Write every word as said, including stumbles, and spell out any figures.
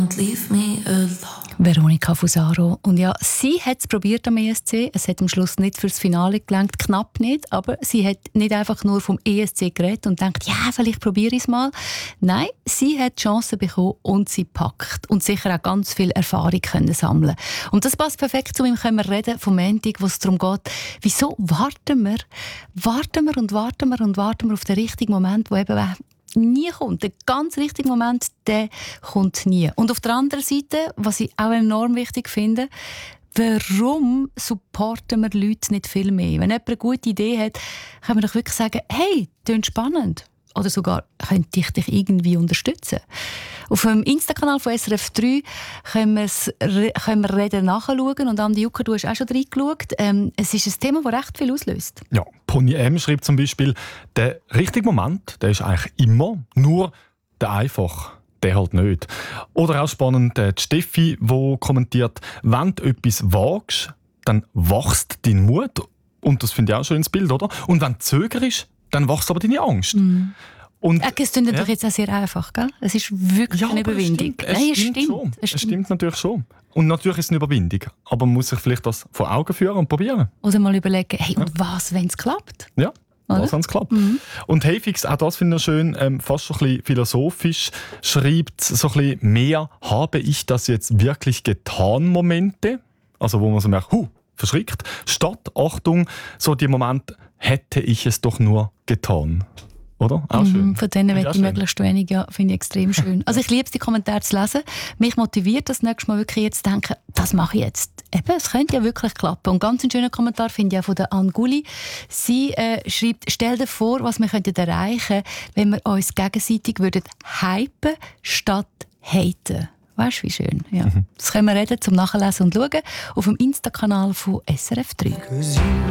don't leave me alone. Veronika Fusaro. Und ja, sie hat es probiert am E S C. Es hat am Schluss nicht fürs Finale gelangt, knapp nicht. Aber sie hat nicht einfach nur vom E S C geredet und denkt, ja, vielleicht probiere ich es mal. Nein, sie hat die Chance bekommen und sie packt. Und sicher auch ganz viel Erfahrung können sammeln. Und das passt perfekt zu ihm, können wir reden vom Montag, wo es darum geht, wieso warten wir, warten wir und warten wir und warten wir auf den richtigen Moment, wo eben nie kommt. Der ganz richtige Moment, der kommt nie. Und auf der anderen Seite, was ich auch enorm wichtig finde, warum supporten wir Leute nicht viel mehr? Wenn jemand eine gute Idee hat, kann man doch wirklich sagen, hey, das ist spannend. Oder sogar, könnte ich dich irgendwie unterstützen? Auf dem Insta-Kanal von S R F drei können, können wir Reden nachschauen. Und Andi Jucker, du hast auch schon reingeschaut. Ähm, es ist ein Thema, das recht viel auslöst. Ja, Pony M schreibt zum Beispiel, der richtige Moment, der ist eigentlich immer, nur der einfach, der halt nicht. Oder auch spannend, die Steffi, die kommentiert, wenn du etwas wagst, dann wächst dein Mut. Und das finde ich auch ein schönes Bild, oder? Und wenn du zögerst, dann wächst aber deine Angst. Mm. Und, äh, es klingt ja. doch jetzt auch sehr einfach, gell? Es ist wirklich ja, eine Überwindung. Es stimmt, Nein, es stimmt, stimmt. schon. Es stimmt. Es stimmt natürlich schon. Und natürlich ist es eine Überwindung. Aber man muss sich vielleicht das vor Augen führen und probieren. Oder mal überlegen, hey, und ja. was, wenn es klappt? Ja, oder? Was, wenn es klappt. Mhm. Und Hefix, auch das finde ich schön, ähm, fast so ein bisschen philosophisch, schreibt so ein bisschen mehr, habe ich das jetzt wirklich getan, Momente? Also wo man so merkt, huh, verschrickt. Statt, Achtung, so die Momente, hätte ich es doch nur getan. Oder? Auch schön. Mm, von denen möchte ich möglichst wenig, ja, finde ich extrem schön. Also ich liebe es, die Kommentare zu lesen. Mich motiviert das nächste Mal wirklich jetzt zu denken, das mache ich jetzt. Eben, es könnte ja wirklich klappen. Und ganz einen schönen Kommentar finde ich auch von der Anguli. Sie äh, schreibt, stell dir vor, was wir könnten erreichen, wenn wir uns gegenseitig würden hypen statt haten. Weißt du, wie schön? Ja. Mhm. Das können wir reden, zum Nachlesen und Schauen auf dem Insta-Kanal von S R F drei.